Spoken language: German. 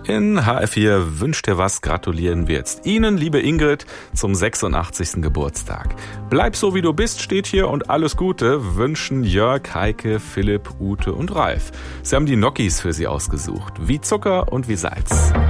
In HR4 wünscht dir was, gratulieren wir jetzt Ihnen, liebe Ingrid, zum 86. Geburtstag. Bleib so, wie du bist, steht hier, und alles Gute wünschen Jörg, Heike, Philipp, Ute und Ralf. Sie haben die Nokis für Sie ausgesucht, wie Zucker und wie Salz.